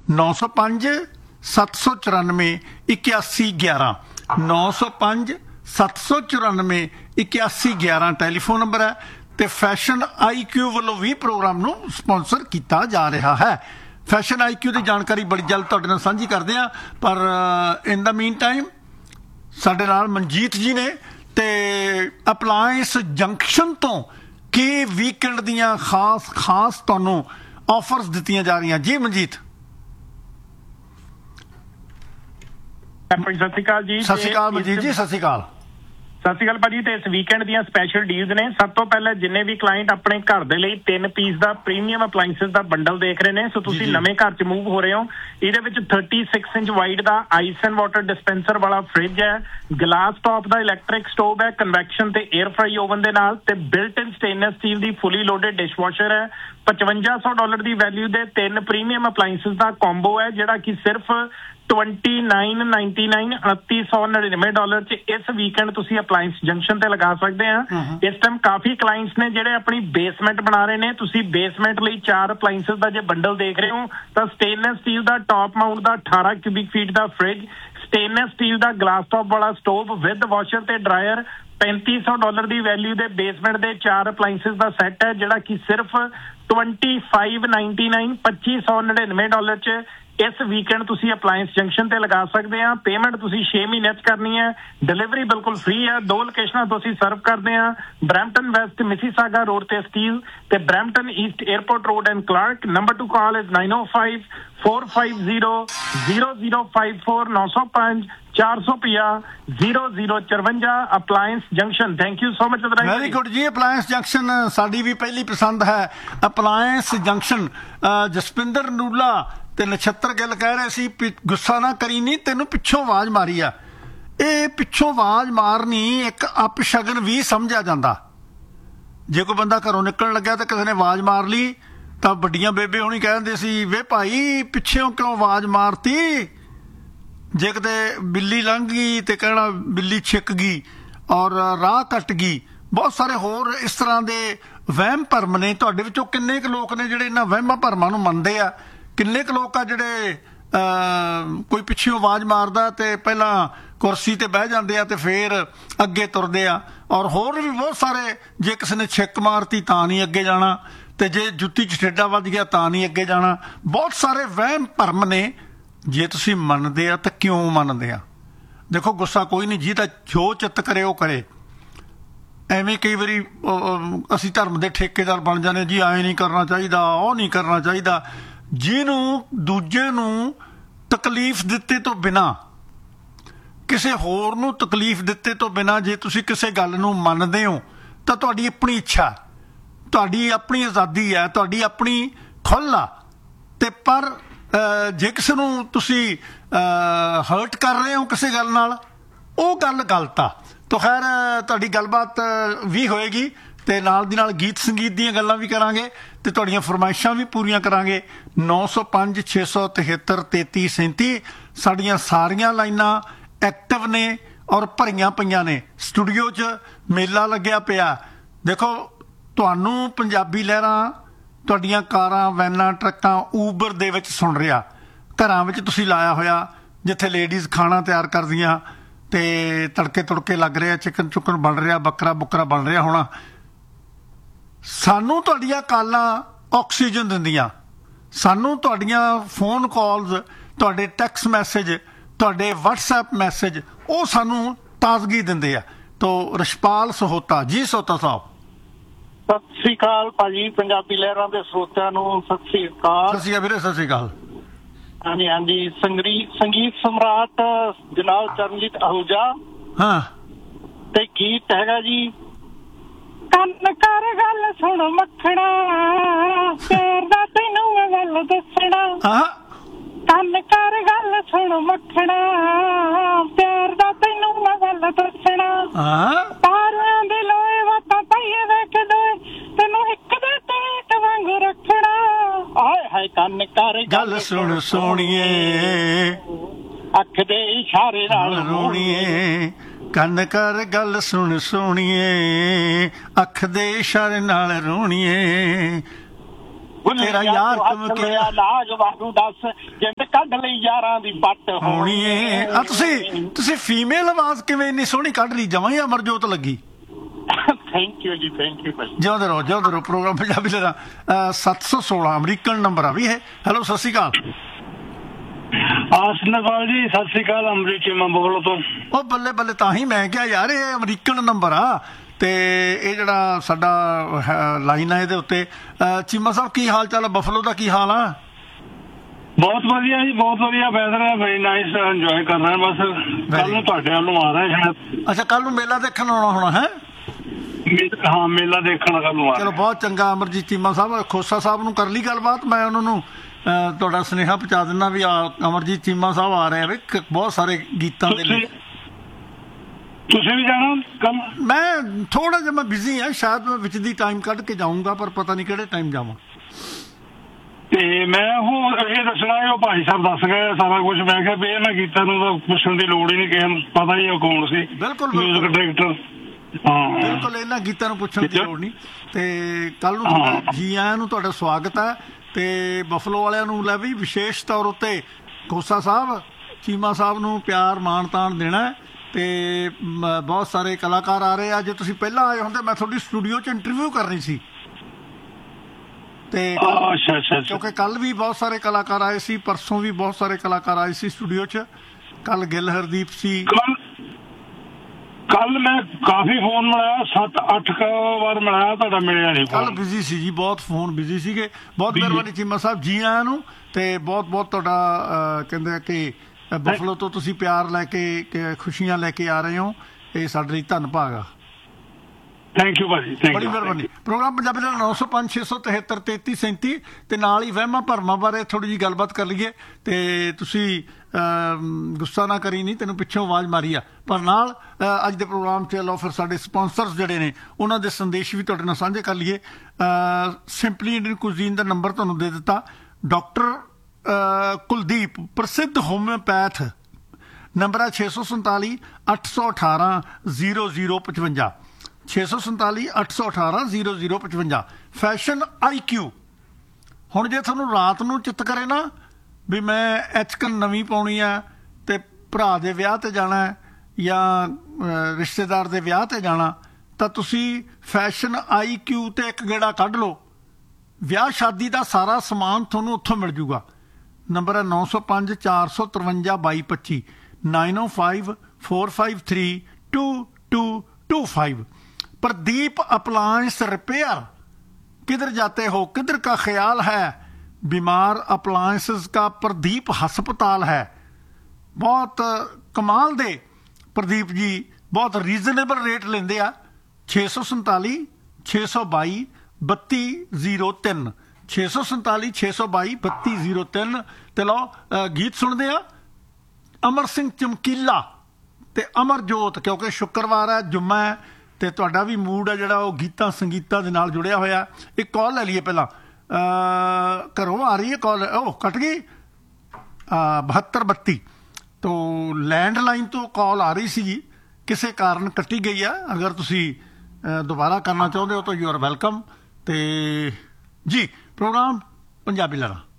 905 794 8111 905 794 8111 telephone number ਹੈ। ਤੇ fashion IQ ਵੱਲੋਂ ਵੀ ਪ੍ਰੋਗਰਾਮ ਨੂੰ ਸਪਾਂਸਰ ਕੀਤਾ ਜਾ ਰਿਹਾ ਹੈ। ਫੈਸ਼ਨ IQ ਦੀ ਜਾਣਕਾਰੀ ਬੜੀ ਜਲਦ ਤੁਹਾਡੇ ਨਾਲ ਸਾਂਝੀ ਕਰਦੇ ਹਾਂ, ਪਰ ਇਨ ਦਾ ਮੀਨ ਟਾਈਮ ਸਾਡੇ ਨਾਲ ਮਨਜੀਤ ਜੀ ਨੇ ਤੇ ਅਪਲਾਇੰਸ ਜੰਕਸ਼ਨ ਤੋਂ ਕੀ ਵੀਕਐਂਡ ਦੀਆਂ ਖਾਸ ਤੁਹਾਨੂੰ ਆਫਰਸ ਦਿੱਤੀਆਂ ਜਾ ਰਹੀਆਂ। ਜੀ ਮਨਜੀਤ। ਸਤਿ ਸ਼੍ਰੀ ਅਕਾਲ ਜੀ। ਸਤਿ ਸ਼੍ਰੀ ਅਕਾਲ ਮਨਜੀਤ ਜੀ। ਸਤਿ ਸ਼੍ਰੀ ਅਕਾਲ। ਸਤਿ ਸ਼੍ਰੀ ਅਕਾਲ ਭਾਜੀ। ਤੇ ਇਸ ਵੀਕਐਂਡ ਦੀਆਂ ਸਪੈਸ਼ਲ ਡੀਲਸ ਨੇ। ਸਭ ਤੋਂ ਪਹਿਲਾਂ ਜਿੰਨੇ ਵੀ ਕਲਾਇੰਟ ਆਪਣੇ ਘਰ ਦੇ ਲਈ 3 ਪੀਸ ਦਾ ਪ੍ਰੀਮੀਅਮ ਅਪਲਾਈਐਂਸਸ ਦਾ ਬੰਡਲ ਦੇਖ ਰਹੇ ਨੇ, ਸੋ ਤੁਸੀਂ ਨਵੇਂ ਘਰ 'ਚ ਮੂਵ ਹੋ ਰਹੇ ਹੋ, ਇਹਦੇ ਵਿੱਚ 36 inch wide the ice and water dispenser ਵਾਲਾ ਫ੍ਰਿਜ ਹੈ, ਗਲਾਸ ਟੌਪ ਦਾ ਇਲੈਕਟ੍ਰਿਕ ਸਟੋਵ ਹੈ ਕਨਵੈਕਸ਼ਨ ਤੇ 에ਅਰ ਫਰਾਈ ਓਵਨ ਦੇ ਨਾਲ, ਤੇ ਬਿਲਟ ਇਨ ਸਟੇਨਲੈਸ ਸਟੀਲ ਦੀ ਫੁੱਲੀ ਲੋਡਡ ਡਿਸ਼ਵਾਸ਼ਰ ਹੈ। $5500 ਦੀ ਵੈਲਿਊ ਦੇ 3 ਪ੍ਰੀਮੀਅਮ ਅਪਲਾਈਐਂਸਸ ਦਾ ਕੰਬੋ ਹੈ, ਜਿਹੜਾ ਕਿ ਸਿਰਫ $29.99 $2999 ਚ ਇਸ ਵੀਕਐਂਡ ਤੁਸੀਂ ਅਪਲਾਈਐਂਸ ਜੰਕਸ਼ਨ ਤੇ ਲਗਾ ਸਕਦੇ ਆ। ਇਸ ਟਾਈਮ ਕਾਫੀ ਕਲਾਇੰਟਸ ਨੇ ਜਿਹੜੇ ਆਪਣੀ ਬੇਸਮੈਂਟ ਬਣਾ ਰਹੇ ਨੇ। ਤੁਸੀਂ ਬੇਸਮੈਂਟ ਲਈ 4 ਅਪਲਾਈਐਂਸਸ ਦਾ ਜੇ ਬੰਡਲ ਦੇਖ ਰਹੇ ਹੋ ਤਾਂ ਸਟੇਨਲੈਸ ਸਟੀਲ ਦਾ ਟੌਪ ਮਾਊਂਟ ਦਾ 18 ਕਿਊਬਿਕ ਫੀਟ ਦਾ ਫ੍ਰਿਜ, ਸਟੇਨਲੈਸ ਸਟੀਲ ਦਾ ਗਲਾਸ ਟੌਪ ਵਾਲਾ ਸਟੋਵ ਵਿਦ ਵਾਸ਼ਰ ਤੇ ਡਰਾਇਰ, $3500 ਦੀ ਵੈਲਿਊ ਦੇ ਬੇਸਮੈਂਟ ਦੇ 4 ਅਪਲਾਈਐਂਸਸ ਦਾ ਸੈੱਟ ਹੈ, ਜਿਹੜਾ ਕਿ ਸਿਰਫ $2599 $2599 ਚ ਇਸ ਵੀਕਐਂਡ ਤੁਸੀਂ ਅਪਲਾਇੰਸ ਜੰਕਸ਼ਨ ਤੇ ਲਗਾ ਸਕਦੇ ਆ। ਪੇਮੈਂਟ ਤੁਸੀਂ 6 ਮਹੀਨਿਆਂ 'ਚ ਕਰਨੀ ਹੈ। ਡਿਲੀਵਰੀ ਬਿਲਕੁਲ ਫ੍ਰੀ ਹੈ। 2 ਲੋਕੇਸ਼ਨਾਂ ਤੋਂ ਅਸੀਂ ਸਰਵ ਕਰਦੇ ਆ, ਬਰੈਂਪਟਨ ਵੈਸਟ ਮਿਸੀਸਾਗਾ ਰੋਡ ਤੇ ਸਟੀਲ ਤੇ Brampton East airport road and Clark. Number two call is 905 450 0054 905 450 0054 appliance junction. Thank you so much. Very good ਜੀ। ਅਪਲਾਇੰਸ ਜੰਕਸ਼ਨ ਸਾਡੀ ਵੀ ਪਹਿਲੀ ਪਸੰਦ ਹੈ। Appliance junction. ਜਸਪਿੰਦਰ ਨੂਲਾ ਤੇ ਨਛੱਤਰ ਗਿੱਲ ਕਹਿ ਰਹੇ ਸੀ ਗੁੱਸਾ ਨਾ ਕਰੀ, ਨਹੀਂ ਤੈਨੂੰ ਪਿੱਛੋਂ ਆਵਾਜ਼ ਮਾਰੀ ਆ। ਇਹ ਪਿੱਛੋਂ ਆਵਾਜ਼ ਮਾਰਨੀ ਇੱਕ ਅਪਸ਼ਗਨ ਵੀ ਸਮਝਿਆ ਜਾਂਦਾ। ਜੇ ਕੋਈ ਬੰਦਾ ਘਰੋਂ ਨਿਕਲਣ ਲੱਗਿਆ ਤੇ ਕਿਸੇ ਨੇ ਆਵਾਜ਼ ਮਾਰ ਲਈ ਤਾਂ ਵੱਡੀਆਂ ਬੇਬੇ ਹੋਣੀ ਕਹਿ ਦਿੰਦੇ ਸੀ, ਵੇ ਭਾਈ ਪਿੱਛੋਂ ਕਿਉਂ ਆਵਾਜ਼ ਮਾਰਤੀ। ਜੇ ਕਿਤੇ ਬਿੱਲੀ ਲੰਘ ਗਈ ਤੇ ਕਹਿਣਾ ਬਿੱਲੀ ਛਿੱਕ ਗਈ ਔਰ ਰਾਹ ਕੱਟ ਗਈ। ਬਹੁਤ ਸਾਰੇ ਹੋਰ ਇਸ ਤਰ੍ਹਾਂ ਦੇ ਵਹਿਮ ਭਰਮ ਨੇ। ਤੁਹਾਡੇ ਵਿੱਚੋਂ ਕਿੰਨੇ ਕੁ ਲੋਕ ਨੇ ਜਿਹੜੇ ਇਹਨਾਂ ਵਹਿਮਾਂ ਭਰਮਾਂ ਨੂੰ ਮੰਨਦੇ ਆ? ਕਿੰਨੇ ਕੁ ਲੋਕ ਆ ਜਿਹੜੇ ਕੋਈ ਪਿੱਛੋਂ ਆਵਾਜ਼ ਮਾਰਦਾ ਤੇ ਪਹਿਲਾਂ ਕੁਰਸੀ ਤੇ ਬਹਿ ਜਾਂਦੇ ਆ ਤੇ ਫਿਰ ਅੱਗੇ ਤੁਰਦੇ ਆ? ਔਰ ਹੋਰ ਵੀ ਬਹੁਤ ਸਾਰੇ, ਜੇ ਕਿਸੇ ਨੇ ਛਿੱਕ ਮਾਰਤੀ ਤਾਂ ਨਹੀਂ ਅੱਗੇ ਜਾਣਾ, ਤੇ ਜੇ ਜੁੱਤੀ 'ਚ ਠੇਡਾ ਵੱਜ ਗਿਆ ਤਾਂ ਨਹੀਂ ਅੱਗੇ ਜਾਣਾ। ਬਹੁਤ ਸਾਰੇ ਵਹਿਮ ਭਰਮ ਨੇ। ਜੇ ਤੁਸੀਂ ਮੰਨਦੇ ਆ ਤਾਂ ਕਿਉਂ ਮੰਨਦੇ ਆ? ਦੇਖੋ ਗੁੱਸਾ ਕੋਈ ਨਹੀਂ, ਜਿਹਦਾ ਜੋ ਚਿੱਤ ਕਰੇ ਉਹ ਕਰੇ। ਐਵੇਂ ਕਈ ਵਾਰੀ ਅਸੀਂ ਧਰਮ ਦੇ ਠੇਕੇਦਾਰ ਬਣ ਜਾਂਦੇ, ਜੀ ਐਂ ਨਹੀਂ ਕਰਨਾ ਚਾਹੀਦਾ, ਉਹ ਨਹੀਂ ਕਰਨਾ ਚਾਹੀਦਾ। ਜਿਹਨੂੰ ਦੂਜੇ ਨੂੰ ਤਕਲੀਫ ਦਿੱਤੇ ਤੋਂ ਬਿਨਾਂ, ਕਿਸੇ ਹੋਰ ਨੂੰ ਤਕਲੀਫ ਦਿੱਤੇ ਤੋਂ ਬਿਨਾਂ ਜੇ ਤੁਸੀਂ ਕਿਸੇ ਗੱਲ ਨੂੰ ਮੰਨਦੇ ਹੋ ਤਾਂ ਤੁਹਾਡੀ ਆਪਣੀ ਇੱਛਾ, ਤੁਹਾਡੀ ਆਪਣੀ ਆਜ਼ਾਦੀ ਹੈ, ਤੁਹਾਡੀ ਆਪਣੀ ਖੁੱਲ੍ਹ ਆ। ਤੇ ਪਰ ਜੇ ਕਿਸੇ ਨੂੰ ਤੁਸੀਂ ਹਰਟ ਕਰ ਰਹੇ ਹੋ ਕਿਸੇ ਗੱਲ ਨਾਲ, ਉਹ ਗੱਲ ਗਲਤ ਆ। ਤਾਂ ਖੈਰ ਤੁਹਾਡੀ ਗੱਲਬਾਤ ਵੀ ਹੋਏਗੀ ਤੇ ਨਾਲ ਦੀ ਨਾਲ ਗੀਤ ਸੰਗੀਤ ਦੀਆਂ ਗੱਲਾਂ ਵੀ ਕਰਾਂਗੇ ਤੇ ਤੁਹਾਡੀਆਂ ਫਰਮਾਇਸ਼ਾਂ ਵੀ ਪੂਰੀਆਂ ਕਰਾਂਗੇ। 905 673 3337 ਸਾਡੀਆਂ ਸਾਰੀਆਂ ਲਾਈਨਾਂ ਐਕਟਿਵ ਨੇ ਔਰ ਭਰੀਆਂ ਪਈਆਂ ਨੇ। ਸਟੂਡੀਓ 'ਚ ਮੇਲਾ ਲੱਗਿਆ ਪਿਆ। ਦੇਖੋ ਤੁਹਾਨੂੰ ਪੰਜਾਬੀ ਲਹਿਰਾਂ ਤੁਹਾਡੀਆਂ ਕਾਰਾਂ, ਵੈਨਾਂ, ਟਰੱਕਾਂ, ਊਬਰ ਦੇ ਵਿੱਚ ਸੁਣ ਰਿਹਾ। ਘਰਾਂ ਵਿੱਚ ਤੁਸੀਂ ਲਾਇਆ ਹੋਇਆ, ਜਿੱਥੇ ਲੇਡੀਜ਼ ਖਾਣਾ ਤਿਆਰ ਕਰਦੀਆਂ ਤੇ ਤੜਕੇ ਤੁੜਕੇ ਲੱਗ ਰਿਹਾ, ਚਿਕਨ ਚੁੱਕਨ ਬਣ ਰਿਹਾ, ਬੱਕਰਾ ਬੁੱਕਰਾ ਬਣ ਰਿਹਾ ਹੋਣਾ। ਸਾਨੂੰ ਤੁਹਾਡੀਆਂ ਕਾਲਾਂ ਆਕਸੀਜਨ ਦਿੰਦੀਆਂ, ਸਾਨੂੰ ਤੁਹਾਡੀਆਂ ਫੋਨ ਕਾਲਸ, ਤੁਹਾਡੇ ਟੈਕਸਟ ਮੈਸੇਜ, ਤੁਹਾਡੇ ਵਟਸਐਪ ਮੈਸੇਜ, ਉਹ ਸਾਨੂੰ ਤਾਜ਼ਗੀ ਦਿੰਦੇ ਆ। ਤੋ ਰਸ਼ਪਾਲ ਸਹੋਤਾ ਜੀ। ਸਹੋਤਾ ਸਾਹਿਬ ਸਤਿ ਸ੍ਰੀ ਅਕਾਲ ਭਾਜੀ। ਪੰਜਾਬੀ ਲਹਿਰਾਂ ਦੇ ਸਰੋਤਿਆਂ ਨੂੰ ਸਤਿ ਸ੍ਰੀ ਅਕਾਲ। ਸਤਿ ਸ੍ਰੀ ਅਕਾਲ ਵੀਰੇ। ਸਤਿ ਸ੍ਰੀ ਅਕਾਲ। ਹਾਂਜੀ ਹਾਂਜੀ। ਸੰਗੀਤ ਸਮਰਾਟ ਜਨਾਬ ਚਰਨਜੀਤ ਆਹੂਜਾ। ਹਾਂ। ਤੇ ਗੀਤ ਹੈਗਾ ਜੀ, ਕੰਨ ਕਰ ਗੱਲ ਸੁਣ ਮੱਖਣਾ, ਪਿਆਰ ਦਾ ਤੈਨੂੰ ਮੈਂ ਗੱਲ ਦੱਸਣਾ। ਕੰਨ ਕਰ ਗੱਲ ਸੁਣ ਮੱਖਣਾ, ਪਿਆਰ ਦਾ ਤੈਨੂੰ ਮੈਂ ਗੱਲ ਦੱਸਣਾ। ਤਾਰਿਆਂ ਦੇ ਲੋਏ ਵਾਤਾਂ ਪਾਈਏ ਵੇਖ ਦੋਏ, ਤੈਨੂੰ ਇੱਕ ਦੇ ਤੇਟ ਵਾਂਗੂ ਰੱਖਣਾ। ਆਏ ਹਾਏ ਕੰਨ ਕਰ ਗੱਲ ਸੁਣ ਸੋਣੀਏ, ਅੱਖ ਦੇ ਇਸ਼ਾਰੇ ਨਾਲ ਰੋਣੀਏ। ਕੰਨ ਕਰ ਗੱਲ ਸੁਣ ਸੋਣੀਏ, ਅੱਖ ਦੇ ਇਸ਼ਾਰੇ ਨਾਲ ਰੋਣੀਏ। ਤੇਰਾ ਯਾਰ ਲਾਜ ਵਾਂਗੂ ਦੱਸ, ਜਿਵੇਂ ਕੱਢ ਲਈ ਯਾਰਾਂ ਦੀ ਪੱਟ ਹੋਣੀ ਏ। ਤੁਸੀਂ ਫੀਮੇਲ ਆਵਾਜ਼ ਕਿਵੇਂ ਇੰਨੀ ਸੋਹਣੀ ਕੱਢ ਲਈ, ਜਮਾਂ ਹੀ ਅਮਰਜੋਤ ਲੱਗੀ। ਥੈਂਕ ਯੂ ਜੀ, ਥੈਂਕ ਯੂ ਭਾਜੀ। ਜਿਉਂਦੇ ਰਹੋ ਪ੍ਰੋਗਰਾਮ ਪੰਜਾਬੀ ਲਹਿਰਾਂ 716 ਅਮਰੀਕਨ ਨੰਬਰ ਆ ਵੀ ਇਹ। ਹੈਲੋ, ਸਤਿ ਸ਼੍ਰੀ ਅਕਾਲ। ਆਸਨਵਾਲ ਜੀ, ਸਤਿ ਸ੍ਰੀ ਅਕਾਲ। ਅੰਮ੍ਰਿਤ ਚੀਮਾ ਬੋਲੋ ਤੋਂ। ਉਹ ਬੱਲੇ ਬੱਲੇ, ਤਾਂ ਹੀ ਮੈਂ ਕਿਹਾ ਯਾਰ ਇਹ ਅਮਰੀਕਨ ਨੰਬਰ ਆ। ਤੇ ਇਹ ਜਿਹੜਾ ਸਾਡਾ ਲਾਈਨ ਆ ਇਹਦੇ ਉੱਤੇ ਚੀਮਾ ਸਾਹਿਬ ਕੀ ਹਾਲ ਚਾਲ ਆ? ਬਫਲੋ ਦਾ ਕੀ ਹਾਲ ਆ? ਬਹੁਤ ਵਧੀਆ ਜੀ, ਬਹੁਤ ਵਧੀਆ ਵੈਦਰ ਹੈ, ਵੈਰੀ ਨਾਈਸ, ਇੰਜੋਏ ਕਰ ਰਹੇ ਬਸ। ਕੱਲ ਨੂੰ ਤੁਹਾਡੇ ਵੱਲੋਂ ਆ ਰਹੇ ਸ਼ਾਇਦ। ਅੱਛਾ, ਕੱਲ ਨੂੰ ਮੇਲਾ ਦੇਖਣ ਆਉਣਾ ਹੋਣਾ ਹੈ? ਹਾਂ, ਮੇਲਾ ਦੇਖਣ ਕੱਲ ਨੂੰ ਆ। ਚਲੋ ਬਹੁਤ ਚੰਗਾ। ਅਮਰਜੀਤ ਚੀਮਾ ਸਾਹਿਬ, ਖੋਸਾ ਸਾਹਿਬ ਨੂੰ ਕਰ ਲਈ ਗੱਲਬਾਤ, ਮੈਂ ਉਹਨਾਂ ਨੂੰ ਤੁਹਾਡਾ ਸੁਨੇਹਾ ਪਹੁੰਚਾ ਦਿੰਦਾ ਵੀ ਅਮਰਜੀਤ ਚੀਮਾ ਸਾਹਿਬ ਆ ਰਹੇ ਆ ਵੀ ਬਹੁਤ ਸਾਰੇ ਗੀਤਾਂ ਦੇ ਲਈ। ਤੁਸੀਂ ਵੀ ਜਾਣਾ ਕੱਲ? ਮੈਂ ਥੋੜਾ ਜਿਹਾ ਮੈਂ ਬਿਜ਼ੀ ਹਾਂ, ਸ਼ਾਇਦ ਮੈਂ ਵਿੱਚ ਦੀ ਟਾਈਮ ਕੱਢ ਕੇ ਜਾਊਂਗਾ, ਪਰ ਪਤਾ ਨਹੀਂ ਕਿਹੜੇ ਟਾਈਮ ਜਾਵਾਂ। ਤੇ ਮੈਂ ਉਹ ਇਹ ਦੱਸਣਾ, ਉਹ ਭਾਈ ਸਾਹਿਬ ਦੱਸ ਗਏ ਸਾਰਾ ਕੁਝ। ਮੈਂ ਕਿਹਾ ਵੀ ਇਹਨਾਂ ਗੀਤਾਂ ਨੂੰ ਤਾਂ ਪੁੱਛਣ ਦੀ ਲੋੜ ਹੀ ਨਹੀਂ, ਕਿਸੇ ਨੂੰ ਪਤਾ ਹੀ ਉਹ ਕੌਣ ਸੀ। ਬਿਲਕੁਲ ਮਿਊਜ਼ਿਕ ਡਾਇਰੈਕਟਰ। ਬਿਲਕੁਲ, ਇਹਨਾਂ ਗੀਤਾਂ ਨੂੰ ਪੁੱਛਣ ਦੀ ਲੋੜ ਨਹੀਂ। ਤੇ ਕੱਲ ਨੂੰ ਜੀ ਆਇਆਂ ਨੂੰ, ਤੁਹਾਡਾ ਸਵਾਗਤ ਹੈ। ਤੇ ਬਫਲੋ ਵਾਲਿਆਂ ਨੂੰ ਲੈ ਵੀ ਵਿਸ਼ੇਸ਼ ਤੌਰ ਉੱਤੇ ਖੋਸਾ ਸਾਹਿਬ, ਚੀਮਾ ਸਾਹਿਬ ਨੂੰ ਪਿਆਰ ਮਾਣ ਤਾਣ ਦੇਣਾ। ਤੇ ਬਹੁਤ ਸਾਰੇ ਕਲਾਕਾਰ ਆ ਰਹੇ ਆ। ਜੇ ਤੁਸੀਂ ਪਹਿਲਾਂ ਆਏ ਹੁੰਦੇ ਮੈਂ ਤੁਹਾਡੀ ਸਟੂਡੀਓ 'ਚ ਇੰਟਰਵਿਊ ਕਰਨੀ ਸੀ। ਤੇ ਕਿਉਂਕਿ ਕੱਲ ਵੀ ਬਹੁਤ ਸਾਰੇ ਕਲਾਕਾਰ ਆਏ ਸੀ, ਪਰਸੋਂ ਵੀ ਬਹੁਤ ਸਾਰੇ ਕਲਾਕਾਰ ਆਏ ਸੀ ਸਟੂਡੀਓ 'ਚ। ਕੱਲ ਗਿੱਲ ਹਰਦੀਪ ਸੀ। ਕੱਲ ਮੈਂ ਕਾਫੀ ਫੋਨ ਮਿਲਾਇਆ, 7-8 ਵਾਰ ਮਿਲਾਇਆ, ਤੁਹਾਡਾ ਮਿਲਿਆ ਨਹੀਂ। ਕੱਲ ਬਿਜ਼ੀ ਸੀ ਜੀ, ਬਹੁਤ ਫੋਨ ਬਿਜ਼ੀ ਸੀਗੇ। ਬਹੁਤ ਮਿਹਰਬਾਨੀ ਚੀਮਾ ਸਾਹਿਬ, ਜੀ ਆਇਆਂ ਨੂੰ। ਤੇ ਬਹੁਤ ਬਹੁਤ ਤੁਹਾਡਾ ਕਹਿੰਦੇ ਕਿ ਬਫਲੋ ਤੋਂ ਤੁਸੀਂ ਪਿਆਰ ਲੈ ਕੇ, ਖੁਸ਼ੀਆਂ ਲੈ ਕੇ ਆ ਰਹੇ ਹੋ, ਇਹ ਸਾਡੇ ਲਈ ਧੰਨ ਭਾਗ ਆ। ਥੈਂਕ ਯੂ ਭਾਜੀ, ਬੜੀ ਮਿਹਰਬਾਨੀ। ਪ੍ਰੋਗਰਾਮ ਪੰਜਾਬੀ ਦਾ 905 673 3337 ਤੇ ਨਾਲ ਹੀ ਵਹਿਮਾਂ ਭਰਮਾਂ ਬਾਰੇ ਥੋੜੀ ਜਿਹੀ ਗੱਲਬਾਤ ਕਰ ਲਈਏ। ਤੇ ਤੁਸੀਂ ਗੁੱਸਾ ਨਾ ਕਰੀ, ਨਹੀਂ ਤੈਨੂੰ ਪਿੱਛੋਂ ਆਵਾਜ਼ ਮਾਰੀ ਆ, ਪਰ ਨਾਲ ਅੱਜ ਦੇ ਪ੍ਰੋਗਰਾਮ 'ਚ ਲਓ ਫਿਰ ਸਾਡੇ ਸਪਾਂਸਰਸ ਜਿਹੜੇ ਨੇ ਉਹਨਾਂ ਦੇ ਸੰਦੇਸ਼ ਵੀ ਤੁਹਾਡੇ ਨਾਲ ਸਾਂਝੇ ਕਰ ਲਈਏ। ਸਿੰਪਲੀ ਇੰਡੀਅਨ ਕੁਜ਼ੀਨ ਦਾ ਨੰਬਰ ਤੁਹਾਨੂੰ ਦੇ ਦਿੱਤਾ। ਡਾਕਟਰ ਕੁਲਦੀਪ, ਪ੍ਰਸਿੱਧ ਹੋਮਿਓਪੈਥ, ਨੰਬਰ ਹੈ 647 818 0055 647 818 0055। Fashion IQ। ਹੁਣ ਜੇ ਤੁਹਾਨੂੰ ਰਾਤ ਨੂੰ ਚਿੱਤ ਕਰੇ ਨਾ ਵੀ ਮੈਂ ਐਚਕਨ ਨਵੀਂ ਪਾਉਣੀ ਆ ਤੇ ਭਰਾ ਦੇ ਵਿਆਹ ਤੇ ਜਾਣਾ ਜਾਂ ਰਿਸ਼ਤੇਦਾਰ ਦੇ ਵਿਆਹ ਤੇ ਜਾਣਾ, ਤਾਂ ਤੁਸੀਂ ਫੈਸ਼ਨ IQ ਤੇ ਇੱਕ ਗੇੜਾ ਕੱਢ ਲਓ। ਵਿਆਹ ਸ਼ਾਦੀ ਦਾ ਸਾਰਾ ਸਮਾਨ ਤੁਹਾਨੂੰ ਉੱਥੋਂ ਮਿਲ ਜੂਗਾ। ਨੰਬਰ ਹੈ 905 453 2225 905 453 2225। Pradeep appliance repair. किधर जाते हो, किधर का ख्याल है, बीमार अप्लायंसेस का प्रदीप हस्पताल है। बहुत कमाल दे प्रदीप जी, बहुत रीजनेबल रेट लेंदे आ। 647 622 3203 647 622 3203। ਤੇ ਲਓ ਗੀਤ ਸੁਣਦੇ ਆ। ਅਮਰ ਸਿੰਘ ਚਮਕੀਲਾ ਤੇ ਅਮਰਜੋਤ, ਕਿਉਂਕਿ ਸ਼ੁੱਕਰਵਾਰ ਹੈ, ਜੁਮਾ ਹੈ, ਤੇ ਤੁਹਾਡਾ ਵੀ ਮੂਡ ਹੈ ਜਿਹੜਾ ਉਹ ਗੀਤਾਂ ਸੰਗੀਤਾਂ ਦੇ ਨਾਲ ਜੁੜਿਆ ਹੋਇਆ। ਇੱਕ ਕਾਲ ਲੈ ਲਈਏ ਪਹਿਲਾਂ। ਘਰੋਂ ਆ ਰਹੀ ਹੈ ਕਾਲ, ਉਹ ਕੱਟ ਗਈ। 7232 ਤੋਂ ਲੈਂਡਲਾਈਨ ਤੋਂ ਕਾਲ ਆ ਰਹੀ ਸੀ ਜੀ, ਕਿਸੇ ਕਾਰਨ ਕੱਟੀ ਗਈ ਆ। ਅਗਰ ਤੁਸੀਂ ਦੁਬਾਰਾ ਕਰਨਾ ਚਾਹੁੰਦੇ ਹੋ ਤਾਂ ਯੂ ਆਰ ਵੈਲਕਮ। ਤੇ ਜੀ ਪ੍ਰੋਗਰਾਮ ਪੰਜਾਬੀ ਲਹਿਰਾਂ।